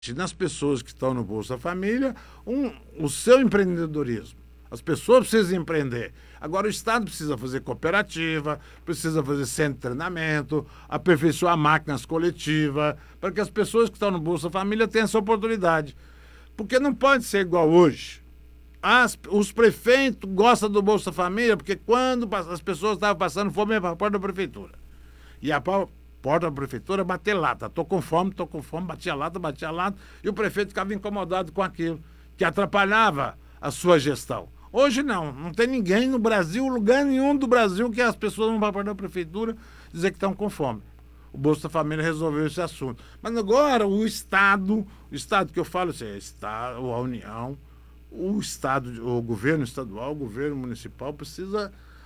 nas pessoas que estão no Bolsa Família o seu empreendedorismo. As pessoas precisam empreender. Agora, o Estado precisa fazer cooperativa, precisa fazer centro de treinamento, aperfeiçoar máquinas coletivas, para que as pessoas que estão no Bolsa Família tenham essa oportunidade. Porque não pode ser igual hoje. Os prefeitos gostam do Bolsa Família porque quando as pessoas estavam passando fome, ia para a porta da prefeitura. E a porta da prefeitura bater lata. Estou com fome, batia lata, e o prefeito ficava incomodado com aquilo, que atrapalhava a sua gestão. Hoje não tem ninguém no Brasil, lugar nenhum do Brasil, que as pessoas vão para a porta da prefeitura dizer que estão com fome. O Bolsa Família resolveu esse assunto. Mas agora o Estado que eu falo assim, a União, o Estado, o governo estadual, o governo municipal precisa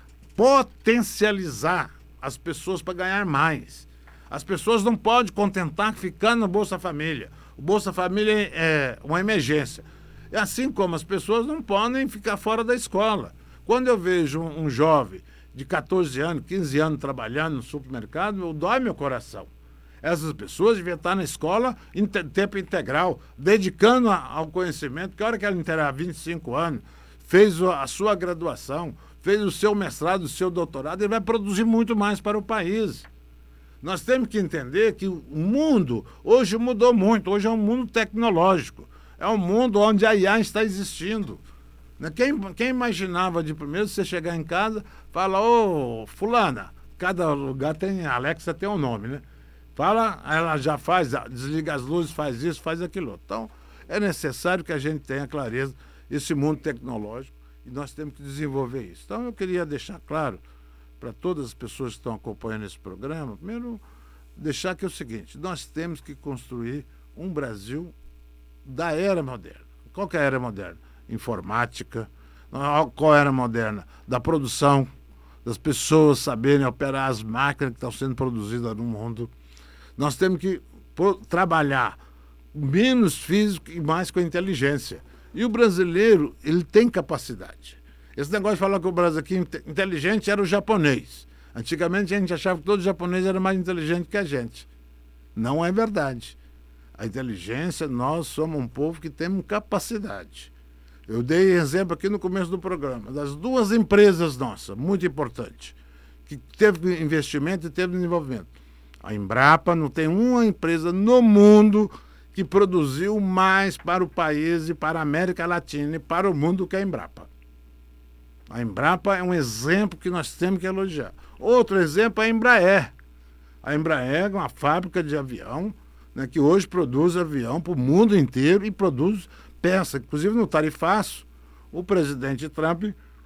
potencializar as pessoas para ganhar mais. As pessoas não podem contentar ficando no Bolsa Família. O Bolsa Família é uma emergência. Assim como as pessoas não podem ficar fora da escola. Quando eu vejo um jovem de 14 anos, 15 anos trabalhando no supermercado, dói meu coração. Essas pessoas deviam estar na escola em tempo integral, dedicando ao conhecimento, que a hora que ela terá 25 anos, fez a sua graduação, fez o seu mestrado, o seu doutorado, ele vai produzir muito mais para o país. Nós temos que entender que o mundo hoje mudou muito, hoje é um mundo tecnológico, é um mundo onde a IA está existindo. Quem imaginava de primeiro você chegar em casa, fala, ô fulana, cada lugar tem, a Alexa tem um nome, né? Fala, ela já faz, desliga as luzes, faz isso, faz aquilo. Então, é necessário que a gente tenha clareza esse mundo tecnológico e nós temos que desenvolver isso. Então, eu queria deixar claro para todas as pessoas que estão acompanhando esse programa, primeiro, deixar que é o seguinte, nós temos que construir um Brasil da era moderna. Qual que é a era moderna? Informática. Qual a era moderna? Da produção, das pessoas saberem operar as máquinas que estão sendo produzidas no mundo. Nós temos que trabalhar menos físico e mais com a inteligência. E o brasileiro, ele tem capacidade. Esse negócio de falar que o Brasil aqui inteligente era o japonês. Antigamente a gente achava que todo japonês era mais inteligente que a gente. Não é verdade. A inteligência, nós somos um povo que temos capacidade. Eu dei exemplo aqui no começo do programa, das duas empresas nossas, muito importantes, que teve investimento e teve desenvolvimento. A Embrapa, não tem uma empresa no mundo que produziu mais para o país e para a América Latina e para o mundo que a Embrapa. A Embrapa é um exemplo que nós temos que elogiar. Outro exemplo é a Embraer. A Embraer é uma fábrica de avião, né, que hoje produz avião para o mundo inteiro e produz peça. Inclusive no tarifaço, o presidente Trump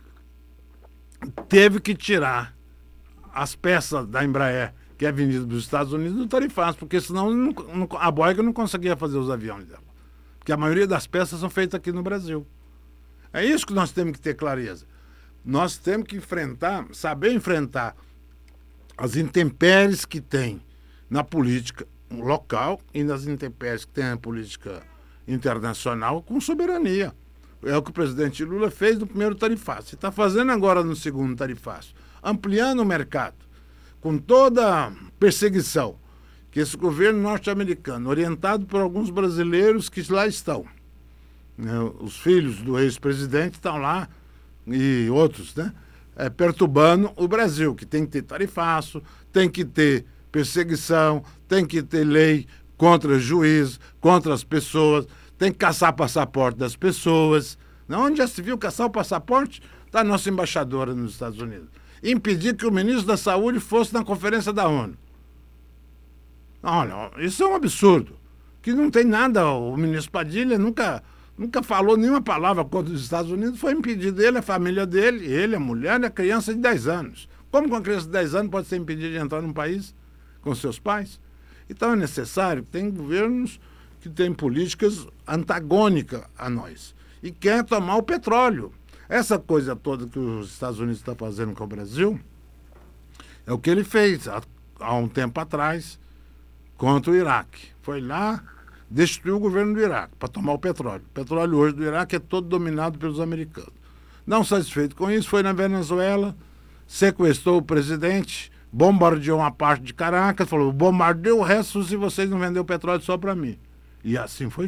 teve que tirar as peças da Embraer, que é vendida dos Estados Unidos, do tarifaço, porque senão a Boeing não conseguia fazer os aviões dela. Porque a maioria das peças são feitas aqui no Brasil. É isso que nós temos que ter clareza. Nós temos que saber enfrentar as intempéries que tem na política local e nas intempéries que tem na política internacional com soberania. É o que o presidente Lula fez no primeiro tarifaço. E está fazendo agora no segundo tarifaço, ampliando o mercado, com toda a perseguição que esse governo norte-americano, orientado por alguns brasileiros que lá estão, né, os filhos do ex-presidente estão lá, e outros, né, perturbando o Brasil, que tem que ter tarifaço, tem que ter perseguição, tem que ter lei contra juízes, contra as pessoas, tem que caçar passaporte das pessoas. Onde já se viu caçar o passaporte? Está a nossa embaixadora nos Estados Unidos. Impedir que o ministro da Saúde fosse na conferência da ONU. Olha, isso é um absurdo. Que não tem nada, o ministro Padilha nunca falou nenhuma palavra contra os Estados Unidos, foi impedido ele, a família dele, ele, a mulher e a criança de 10 anos. Como que uma criança de 10 anos pode ser impedida de entrar num país com seus pais? Então é necessário que tem governos que têm políticas antagônicas a nós e quer tomar o petróleo. Essa coisa toda que os Estados Unidos estão fazendo com o Brasil é o que ele fez há um tempo atrás contra o Iraque. Foi lá, destruiu o governo do Iraque para tomar o petróleo. O petróleo hoje do Iraque é todo dominado pelos americanos. Não satisfeito com isso, foi na Venezuela, sequestrou o presidente, bombardeou uma parte de Caracas, falou, bombardeou o resto se vocês não venderem o petróleo só para mim. E assim foi